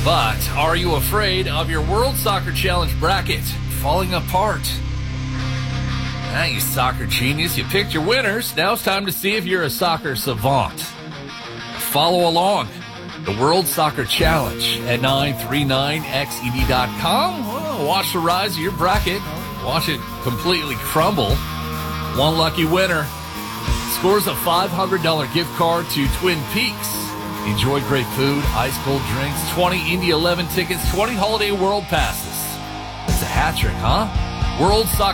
But are you afraid of your World Soccer Challenge bracket falling apart? You soccer genius, you picked your winners. Now it's time to see if you're a soccer savant. Follow along. The World Soccer Challenge at 939xed.com. Watch the rise of your bracket. Watch it completely crumble. One lucky winner scores a $500 gift card to Twin Peaks. Enjoy great food, ice-cold drinks, 20 Indy 11 tickets, 20 Holiday World passes. It's a hat trick, huh? World Soccer